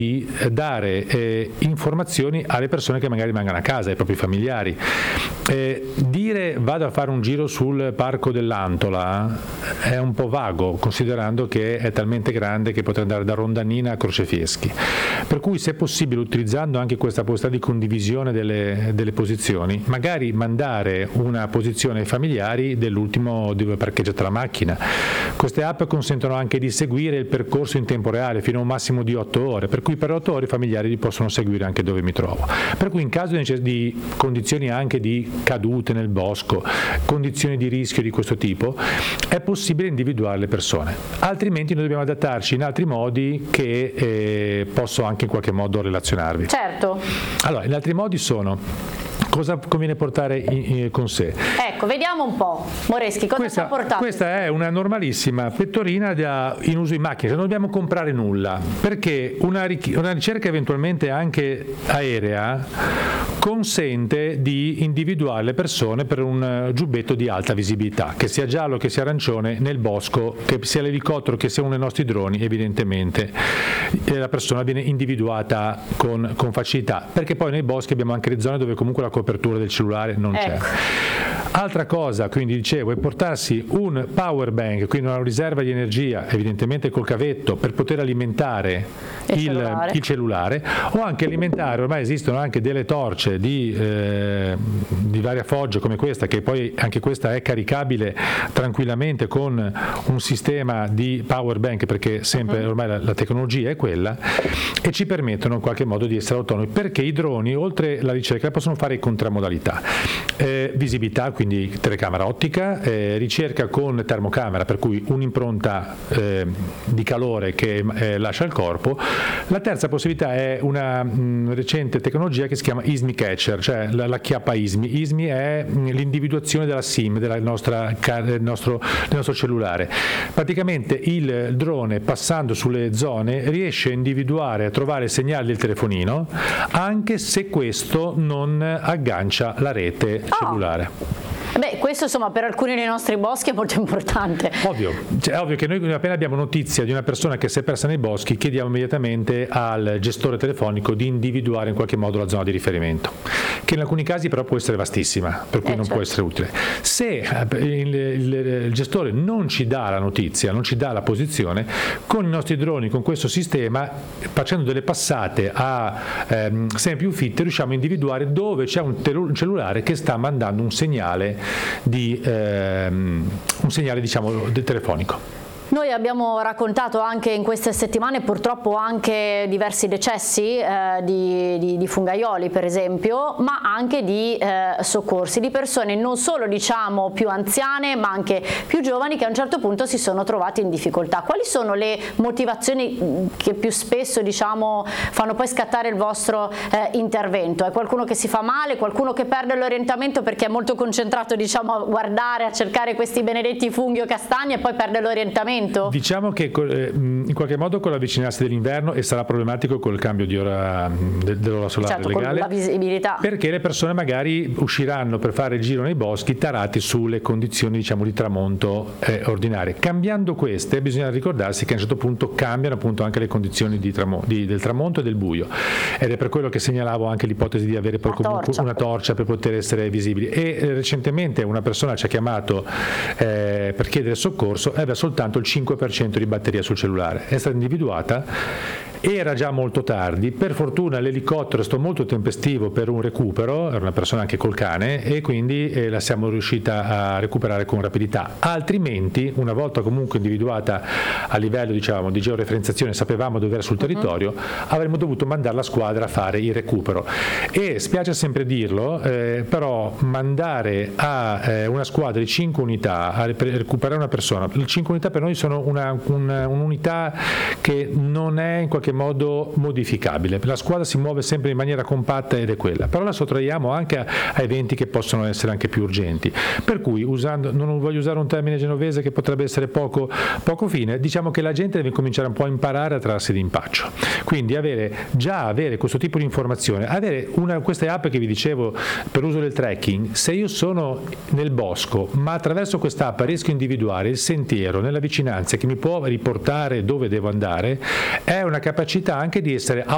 di dare informazioni alle persone che magari rimangono a casa, ai propri familiari. Dire vado a fare un giro sul parco dell'Antola è un po' vago, considerando che è talmente grande che potrà andare da Rondanina a Crocefieschi. Per cui, se è possibile, utilizzando anche questa possibilità di condivisione delle posizioni, magari mandare una posizione ai familiari dell'ultimo dove è parcheggiata la macchina. Queste app consentono anche di seguire il percorso in tempo reale fino a un massimo di 8 ore, per cui per 8 ore i familiari li possono seguire anche dove mi trovo. Per cui in caso di condizioni anche di cadute nel bosco, condizioni di rischio di questo tipo, è possibile individuare le persone. Altrimenti noi dobbiamo adattarci in altri modi che posso anche in qualche modo relazionarvi. Certo. Allora, gli altri modi sono: cosa conviene portare con sé? Ecco, vediamo un po'. Moreschi, cosa ci ha portato? Questa è una normalissima pettorina in uso in macchina, non dobbiamo comprare nulla, perché una ricerca eventualmente anche aerea consente di individuare le persone per un giubbetto di alta visibilità, che sia giallo, che sia arancione, nel bosco, che sia l'elicottero, che sia uno dei nostri droni. Evidentemente la persona viene individuata con facilità, perché poi nei boschi abbiamo anche le zone dove comunque la copertura del cellulare non c'è. Altra cosa, quindi dicevo, è portarsi un power bank, quindi una riserva di energia, evidentemente col cavetto, per poter alimentare il cellulare, o anche alimentare, ormai esistono anche delle torce di varia foggia come questa, che poi anche questa è caricabile tranquillamente con un sistema di power bank, perché sempre ormai la tecnologia è quella, e ci permettono in qualche modo di essere autonomi, perché i droni, oltre la ricerca, possono fare con tre modalità: visibilità, quindi telecamera ottica, ricerca con termocamera, per cui un'impronta di calore che lascia il corpo. La terza possibilità è una recente tecnologia che si chiama ISMI Catcher, cioè la chiappa ISMI. ISMI è l'individuazione della SIM del nostro cellulare. Praticamente il drone, passando sulle zone, riesce a individuare, a trovare il segnale del telefonino, anche se questo non aggancia la rete cellulare. Beh, questo insomma per alcuni dei nostri boschi è molto importante. Ovvio che noi appena abbiamo notizia di una persona che si è persa nei boschi, chiediamo immediatamente al gestore telefonico di individuare in qualche modo la zona di riferimento, che in alcuni casi però può essere vastissima, per cui non può essere utile. Se il gestore non ci dà la notizia, non ci dà la posizione, con i nostri droni, con questo sistema, facendo delle passate a sempre più fitte, riusciamo a individuare dove c'è un cellulare che sta mandando un segnale diciamo telefonico. Noi abbiamo raccontato anche in queste settimane purtroppo anche diversi decessi di fungaioli, per esempio, ma anche di soccorsi di persone non solo diciamo più anziane ma anche più giovani, che a un certo punto si sono trovati in difficoltà. Quali sono le motivazioni che più spesso diciamo fanno poi scattare il vostro intervento? È qualcuno che si fa male, qualcuno che perde l'orientamento perché è molto concentrato diciamo a guardare, a cercare questi benedetti funghi o castagni, e poi perde l'orientamento? Diciamo che in qualche modo con l'avvicinarsi dell'inverno, e sarà problematico col cambio di ora dell'ora solare legale, con la visibilità, perché le persone magari usciranno per fare il giro nei boschi tarati sulle condizioni diciamo di tramonto ordinarie. Cambiando queste, bisogna ricordarsi che a un certo punto cambiano appunto anche le condizioni del tramonto e del buio, ed è per quello che segnalavo anche l'ipotesi di avere poi comunque una torcia per poter essere visibili. E recentemente una persona ci ha chiamato per chiedere soccorso e aveva soltanto il 5% di batteria sul cellulare. È stata individuata, era già molto tardi, per fortuna l'elicottero è stato molto tempestivo per un recupero, era una persona anche col cane, e quindi la siamo riuscita a recuperare con rapidità. Altrimenti, una volta comunque individuata a livello diciamo di georeferenziazione, sapevamo dove era sul territorio, avremmo dovuto mandare la squadra a fare il recupero. E spiace sempre dirlo, però mandare a una squadra di 5 unità a recuperare una persona, le 5 unità per noi sono un'unità che non è in qualche modo modificabile. La squadra si muove sempre in maniera compatta ed è quella, però la sottraiamo anche a eventi che possono essere anche più urgenti, per cui non voglio usare un termine genovese che potrebbe essere poco fine, diciamo che la gente deve cominciare un po' a imparare a trarsi d'impaccio, quindi avere questo tipo di informazione, avere queste app che vi dicevo per uso del trekking. Se io sono nel bosco ma attraverso quest'app riesco a individuare il sentiero nella vicinanza che mi può riportare dove devo andare, è una capacità anche di essere